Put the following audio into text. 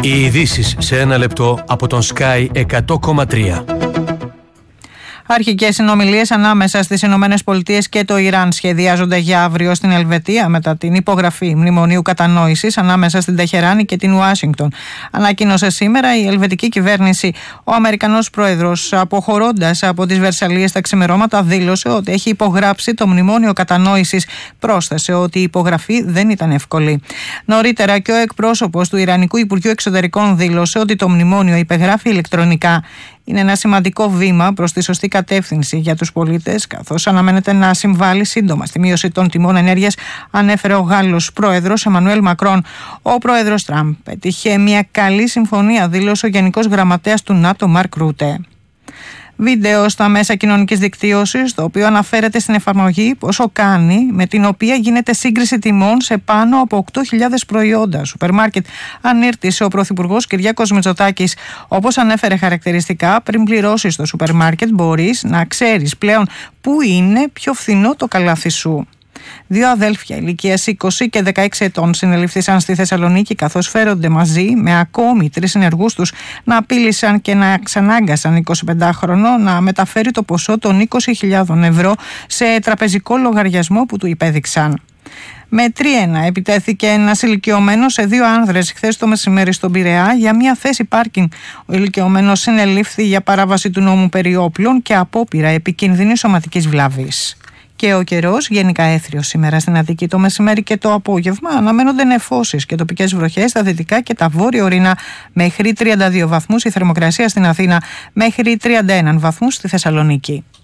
Οι ειδήσεις σε ένα λεπτό από τον Sky 100,3. Αρχικές συνομιλίες ανάμεσα στις Ηνωμένες Πολιτείες και το Ιράν σχεδιάζονται για αύριο στην Ελβετία μετά την υπογραφή μνημονίου κατανόησης ανάμεσα στην Τεχεράνη και την Ουάσιγκτον. Ανακοίνωσε σήμερα η ελβετική κυβέρνηση. Ο Αμερικανός πρόεδρος, αποχωρώντας από τις Βερσαλλίες τα ξημερώματα, δήλωσε ότι έχει υπογράψει το μνημόνιο κατανόησης. Πρόσθεσε ότι η υπογραφή δεν ήταν εύκολη. Νωρίτερα και ο εκπρόσωπος του Ιρανικού Υπουργείου Εξωτερικών δήλωσε ότι το μνημόνιο υπεγράφει ηλεκτρονικά. Είναι ένα σημαντικό βήμα προς τη σωστή κατεύθυνση για τους πολίτες, καθώς αναμένεται να συμβάλλει σύντομα στη μείωση των τιμών ενέργειας, ανέφερε ο Γάλλος πρόεδρος Εμμανουέλ Μακρόν. Ο πρόεδρος Τραμπ πέτυχε μια καλή συμφωνία, δήλωσε ο Γενικός Γραμματέας του ΝΑΤΟ Μαρκ Ρούτε. Βίντεο στα μέσα κοινωνικής δικτύωσης, το οποίο αναφέρεται στην εφαρμογή Πόσο Κάνει, με την οποία γίνεται σύγκριση τιμών σε πάνω από 8.000 προϊόντα σούπερ μάρκετ, ανήρτησε ο Πρωθυπουργός Κυριάκος Μητσοτάκης. Όπως ανέφερε χαρακτηριστικά, πριν πληρώσεις στο σούπερ μάρκετ μπορείς να ξέρεις πλέον πού είναι πιο φθηνό το καλάθι σου. Δύο αδέλφια ηλικίας 20 και 16 ετών συνελήφθησαν στη Θεσσαλονίκη, καθώς φέρονται μαζί με ακόμη 3 συνεργούς τους να απείλησαν και να ξανάγκασαν 25χρονο να μεταφέρει το ποσό των 20.000 ευρώ σε τραπεζικό λογαριασμό που του υπέδειξαν. Με 3-1 επιτέθηκε ένας ηλικιωμένος σε 2 άνδρες χθες το μεσημέρι στον Πειραιά για μια θέση πάρκινγκ. Ο ηλικιωμένος συνελήφθη για παράβαση του νόμου περί όπλων και απόπειρα επικίνδυνης σωματικής βλάβης. Και ο καιρός γενικά έθριος σήμερα στην Αττική το μεσημέρι και το απόγευμα. Αναμένονται νεφώσεις και τοπικές βροχές στα δυτικά και τα βόρεια ορεινά μέχρι 32 βαθμούς, η θερμοκρασία στην Αθήνα μέχρι 31 βαθμούς στη Θεσσαλονίκη.